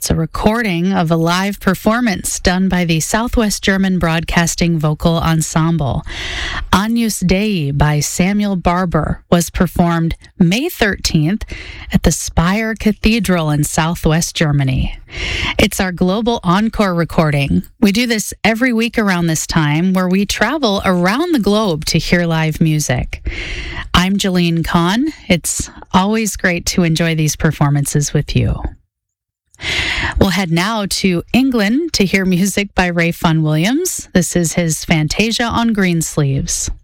It's a recording of a live performance done by the Southwest German Broadcasting Vocal Ensemble. Agnus Dei by Samuel Barber was performed May 13th at the Speyer Cathedral in Southwest Germany. It's our global encore recording. We do this every week around this time, where we travel around the globe to hear live music. I'm Jolene Kahn. It's always great to enjoy these performances with you. We'll head now to England to hear music by Ray Fun Williams. This is his Fantasia on Greensleeves.